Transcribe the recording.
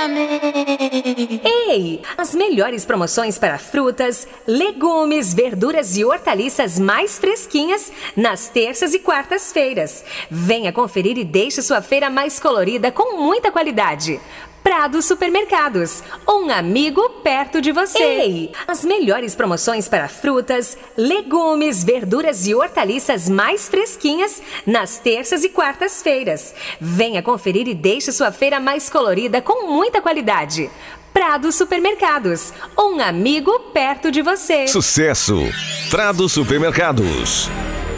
Amém. Ei! As melhores promoções para frutas, legumes, verduras e hortaliças mais fresquinhas nas terças e quartas-feiras. Venha conferir e deixe sua feira mais colorida com muita qualidade. Prado Supermercados, um amigo perto de você. Ei! As melhores promoções para frutas, legumes, verduras e hortaliças mais fresquinhas nas terças e quartas-feiras. Venha conferir e deixe sua feira mais colorida com muita qualidade. Prado Supermercados, um amigo perto de você. Sucesso! Prado Supermercados.